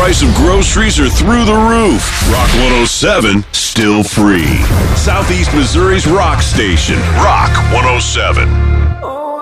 price of groceries are through the roof. Rock 107, still free. Southeast Missouri's rock station. Rock 107.